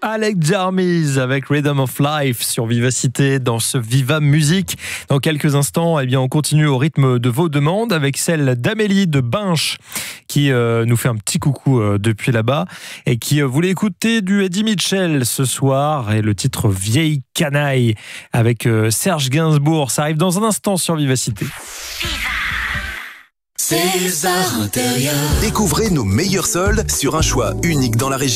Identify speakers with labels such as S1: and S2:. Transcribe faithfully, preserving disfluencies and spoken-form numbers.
S1: Alec Jarmis avec Rhythm of Life sur Vivacité dans ce Viva Musique. Dans quelques instants, eh bien, on continue au rythme de vos demandes avec celle d'Amélie de Binche qui euh, nous fait un petit coucou euh, depuis là-bas et qui euh, voulait écouter du Eddie Mitchell ce soir et le titre Vieille Canaille avec euh, Serge Gainsbourg. Ça arrive dans un instant sur Vivacité.
S2: César Intérieur. Découvrez nos meilleurs soldes sur un choix unique dans la région.